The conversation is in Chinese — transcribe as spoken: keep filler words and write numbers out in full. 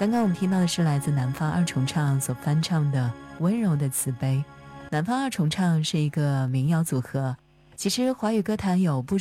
刚刚我们听到的是来自南方二重唱所翻唱的《温柔的慈悲》。南方二重唱是一个民谣组合，其实华语歌坛有不